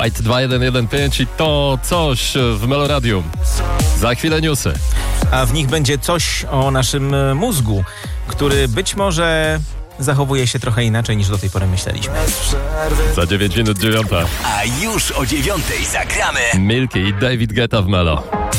Night 2115 i to coś w Meloradium. Za chwilę newsy. A w nich będzie coś o naszym mózgu, który być może zachowuje się trochę inaczej niż do tej pory myśleliśmy. Za 9 minut 9. A już o 9 zagramy Milky i David Guetta w Melo.